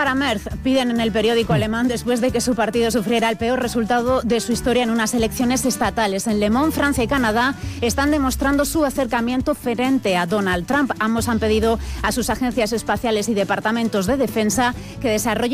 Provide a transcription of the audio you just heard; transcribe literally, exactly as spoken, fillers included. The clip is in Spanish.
a Merz, piden en el periódico alemán después de que su partido sufriera el peor resultado de su historia en unas elecciones estatales. En Le Monde, Francia y Canadá están demostrando su acercamiento frente a Donald Trump. Ambos han pedido a sus agencias espaciales y departamentos de defensa que desarrollen